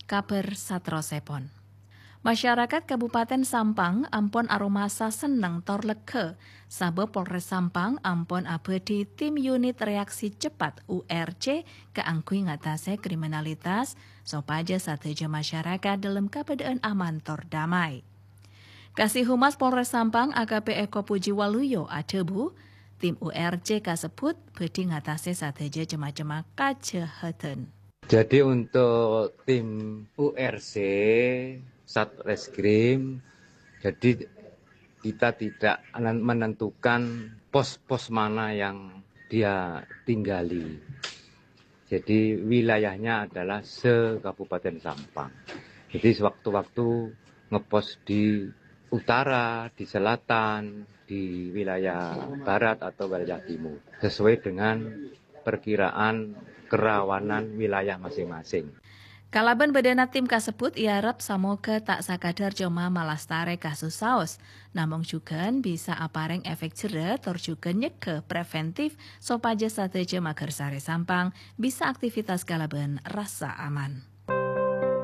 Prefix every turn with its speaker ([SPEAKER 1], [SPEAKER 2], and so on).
[SPEAKER 1] Kabar satrosipun. Masyarakat Kabupaten Sampang ampun aromasa seneng tor lega sabab Polres Sampang ampun abadi tim unit reaksi cepat URC keangkui ngatasi kriminalitas sopaja sateja masyarakat dalam keadaan aman tor damai. Kasih Humas Polres Sampang AKP Eko Pujiwaluyo adebu tim URC kasebut bedi ngatasi sateja jemaah-jemaah kajahatan.
[SPEAKER 2] Jadi untuk tim URC Satreskrim, jadi kita tidak menentukan pos-pos mana yang dia tinggali. Jadi wilayahnya adalah se-Kabupaten Sampang. Jadi sewaktu-waktu ngepos di utara, di selatan, di wilayah barat atau wilayah timur. Sesuai dengan perkiraan kerawanan wilayah masing-masing.
[SPEAKER 1] Kalaban bedana tim kasebut iarep samoga tak sakadar joma malastare kasus saos, namung juga bisa apareng efek jera tor juga nyeke preventif sopaja sateja mager sare Sampang bisa aktivitas kalaban rasa aman.